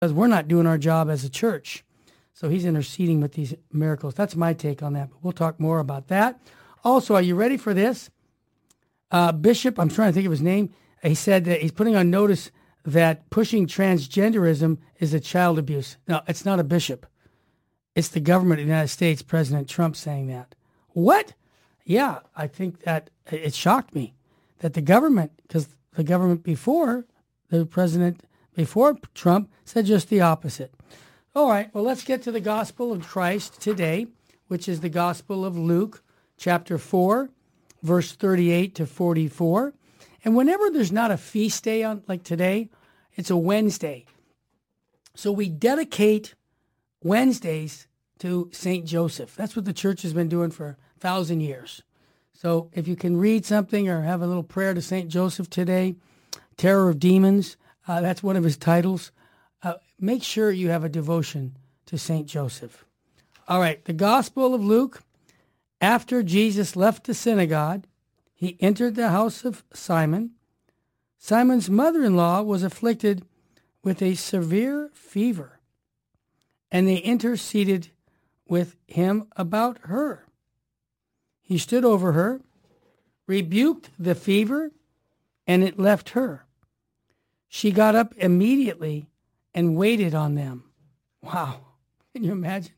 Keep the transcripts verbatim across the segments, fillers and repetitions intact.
because we're not doing our job as a church. So he's interceding with these miracles. That's my take on that, but we'll talk more about that. Also, are you ready for this? Uh, Bishop, I'm trying to think of his name. He said that he's putting on notice that pushing transgenderism is a child abuse. No, it's not a bishop. It's the government of the United States, President Trump, saying that. What? Yeah, I think that it shocked me that the government, because the government before, the president before Trump said just the opposite. All right, well, let's get to the gospel of Christ today, which is the gospel of Luke, chapter four, verse thirty-eight to forty-four. And whenever there's not a feast day on like today, it's a Wednesday. So we dedicate Wednesdays to Saint Joseph. That's what the church has been doing for a thousand years. So if you can read something or have a little prayer to Saint Joseph today, Terror of Demons, uh, that's one of his titles. Uh, make sure you have a devotion to Saint Joseph. All right, the Gospel of Luke. After Jesus left the synagogue, he entered the house of Simon. Simon's mother-in-law was afflicted with a severe fever, and they interceded with him about her. He stood over her, rebuked the fever, and it left her. She got up immediately and waited on them. Wow, can you imagine?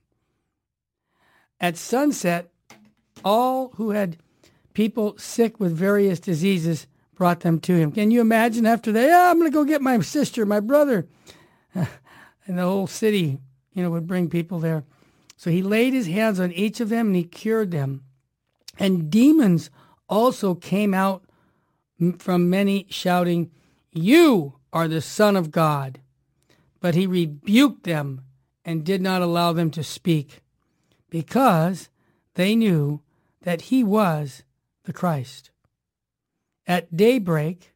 At sunset, all who had people sick with various diseases brought them to him. Can you imagine after that? Yeah, I'm going to go get my sister, my brother. And the whole city, you know, would bring people there. So he laid his hands on each of them and he cured them. And demons also came out from many shouting, "You are the Son of God." But he rebuked them and did not allow them to speak, because they knew that he was the Christ. At daybreak,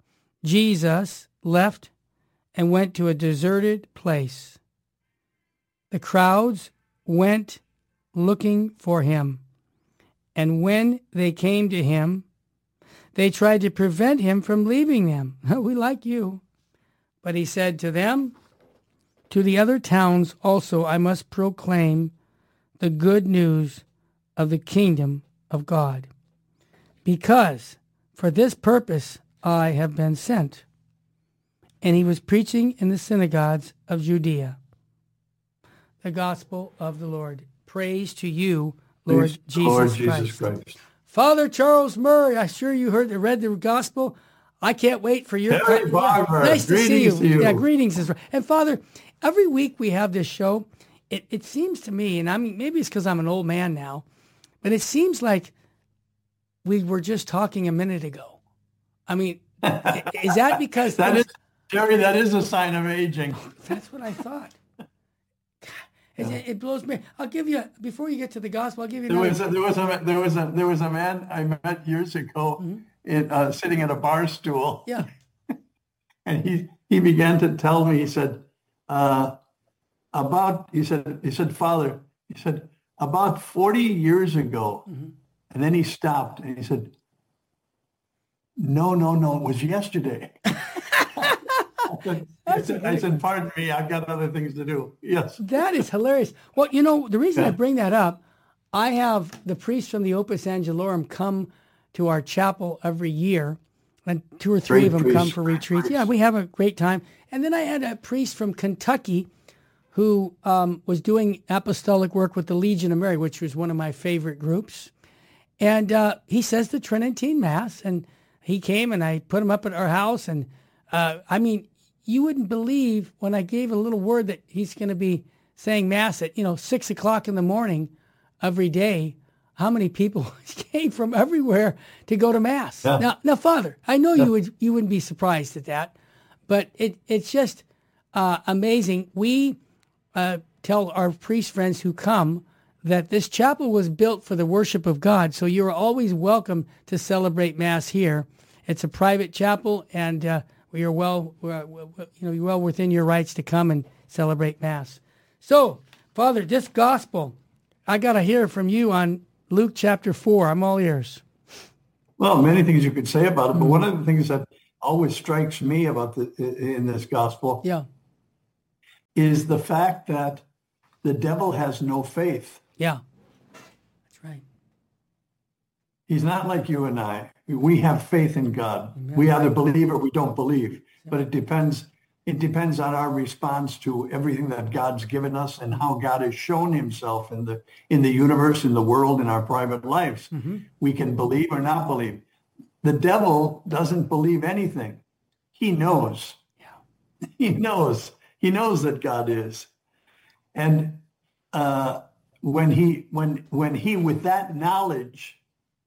Jesus left and went to a deserted place. The crowds went looking for him, and when they came to him, they tried to prevent him from leaving them. We like you. But he said to them, "To the other towns also I must proclaim the good news of the kingdom of God, because for this purpose I have been sent." And he was preaching in the synagogues of Judea. The gospel of the Lord. Praise to you, Lord Praise Jesus, Lord Christ. Jesus Christ. Father Charles Murray, I'm sure you heard read the gospel. I can't wait for your Terry Barber, nice to see you. greetings to you. Yeah, greetings. And Father, every week we have this show. It, it seems to me, and I mean, maybe it's because I'm an old man now, but it seems like we were just talking a minute ago. I mean, is that because that is, Terry, that is a sign of aging. That's what I thought. It, it blows me. I'll give you, before you get to the gospel, I'll give you There another. was a, there was a there was a there was a man I met years ago, mm-hmm. in uh, sitting at a bar stool. Yeah. And he he began to tell me. He said, uh, about he said he said Father, he said about forty years ago, mm-hmm. and then he stopped and he said, "No, no, no, it was yesterday." I said, I said, I said, "Pardon me, I've got other things to do." Yes. That is hilarious. Well, you know, the reason yeah. I bring that up, I have the priests from the Opus Angelorum come to our chapel every year, and two or three great of them priest. come for retreats. Yeah, we have a great time. And then I had a priest from Kentucky who um, was doing apostolic work with the Legion of Mary, which was one of my favorite groups. And uh, he says the Tridentine Mass, and he came and I put him up at our house. And uh, I mean, you wouldn't believe when I gave a little word that he's going to be saying Mass at, you know, six o'clock in the morning every day, how many people came from everywhere to go to Mass. Yeah. Now, now, Father, I know yeah. you would you wouldn't be surprised at that, but it it's just uh, amazing. We uh, tell our priest friends who come that this chapel was built for the worship of God, so you're always welcome to celebrate Mass here. It's a private chapel, and uh, we are well, we're, you know, you're well within your rights to come and celebrate Mass. So, Father, this gospel, I got to hear from you on Luke chapter four. I'm all ears. Well, many things you could say about it, but mm-hmm. one of the things that always strikes me about the in this gospel, yeah, is the fact that the devil has no faith. Yeah, that's right. He's not like you and I. We have faith in God. Amen. We either believe or we don't believe, but it depends. It depends on our response to everything that God's given us and how God has shown himself in the in the universe, in the world, in our private lives. Mm-hmm. We can believe or not believe. The devil doesn't believe anything. He knows. Yeah. He knows. He knows that God is. And uh, when he when when he with that knowledge,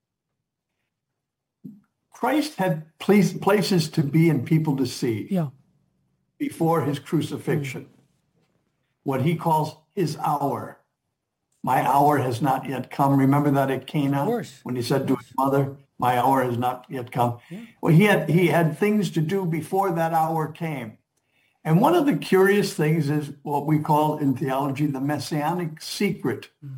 Christ had place, places to be and people to see. Yeah. Before his crucifixion, mm. what he calls his hour. My hour has not yet come. Remember that at Cana when he said to his mother, my hour has not yet come. Yeah. Well, he had he had things to do before that hour came. And one of the curious things is what we call in theology the messianic secret. Mm.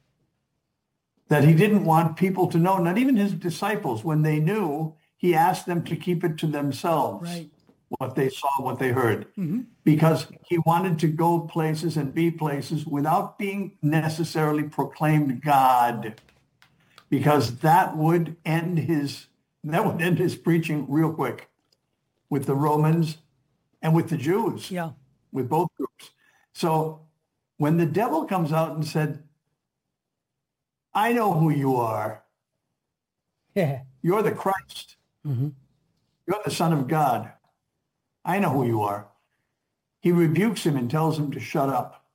That he didn't want people to know, not even his disciples. When they knew, he asked them to keep it to themselves. Right. What they saw, what they heard, mm-hmm. because he wanted to go places and be places without being necessarily proclaimed God, because that would end his that would end his preaching real quick with the Romans and with the Jews, yeah, with both groups. So when the devil comes out and said, "I know who you are. Yeah, you're the Christ. Mm-hmm. You're the Son of God. I know who you are." He rebukes him and tells him to shut up.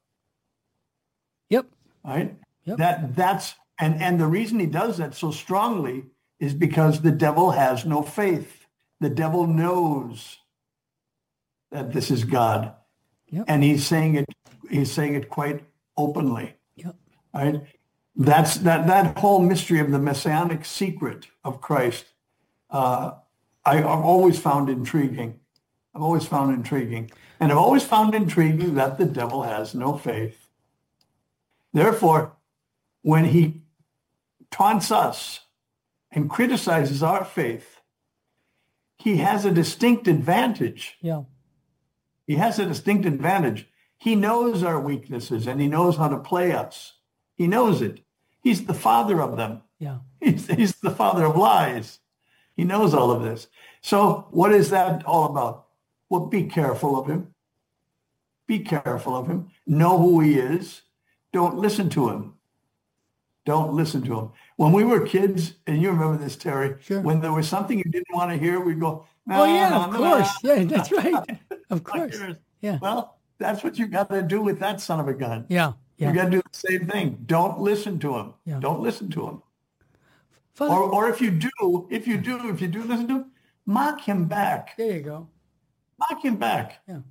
Yep. Right? Yep. That that's and, and the reason he does that so strongly is because the devil has no faith. The devil knows that this is God. Yep. And he's saying it he's saying it quite openly. Yep. Right? That's that that whole mystery of the messianic secret of Christ. Uh, I, I've always found intriguing. I've always found intriguing. And I've always found intriguing that the devil has no faith. Therefore, when he taunts us and criticizes our faith, he has a distinct advantage. Yeah. He has a distinct advantage. He knows our weaknesses and he knows how to play us. He knows it. He's the father of them. Yeah. He's, he's the father of lies. He knows all of this. So what is that all about? Well, be careful of him. Be careful of him. Know who he is. Don't listen to him. Don't listen to him. When we were kids, and you remember this, Terry, sure. when there was something you didn't want to hear, we'd go, no, oh, yeah, no, of no, course. no. Yeah, that's right. Of course. Yeah. Well, that's what you got to do with that son of a gun. Yeah. Yeah. You got to do the same thing. Don't listen to him. Yeah. Don't listen to him. Father, or, or if you do, if you do, if you do listen to him, mock him back. There you go. Mock him back. Yeah.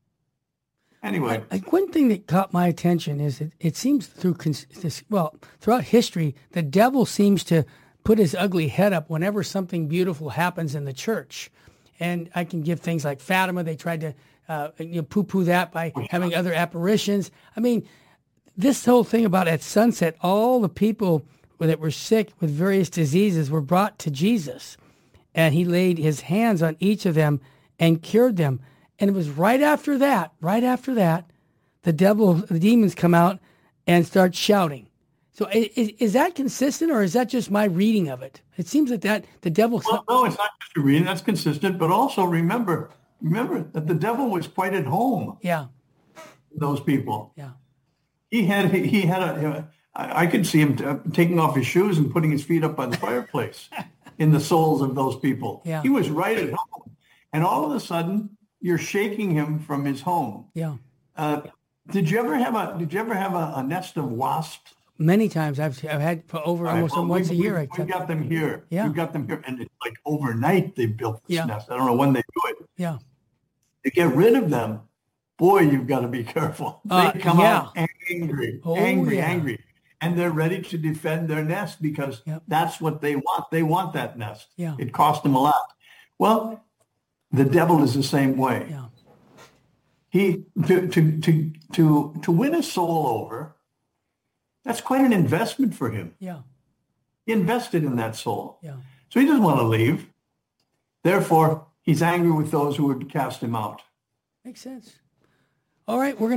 Anyway, I, I, one thing that caught my attention is that it seems through this, well, throughout history, the devil seems to put his ugly head up whenever something beautiful happens in the church. And I can give things like Fatima. They tried to uh, you know, poo-poo that by having other apparitions. I mean, this whole thing about at sunset, all the people that were sick with various diseases were brought to Jesus. And he laid his hands on each of them and cured them. And it was right after that, right after that, the devil, the demons come out and start shouting. So is, is that consistent, or is that just my reading of it? It seems like that the devil... Well, no, it's not just your reading. That's consistent. But also remember, remember that the devil was quite at home. Yeah. Those people. Yeah. He had, he, he had a, I, I could see him t- taking off his shoes and putting his feet up by the fireplace in the souls of those people. Yeah. He was right at home. And all of a sudden, you're shaking him from his home. Yeah. Uh, did you ever have a Did you ever have a, a nest of wasps? Many times I've I've had for over right, almost well, once we, a year. We, we got them here. Yeah. We got them here, and it's like overnight they built this yeah. nest. I don't know when they do it. Yeah. To get rid of them, boy, you've got to be careful. They Uh, come yeah. out angry, Oh, angry, yeah. angry, and they're ready to defend their nest because Yep. that's what they want. They want that nest. Yeah. It cost them a lot. Well, the devil is the same way. Yeah. He to to to to to win a soul over, that's quite an investment for him. Yeah. He invested in that soul. Yeah. So he doesn't want to leave. Therefore, he's angry with those who would cast him out. Makes sense. All right, we're going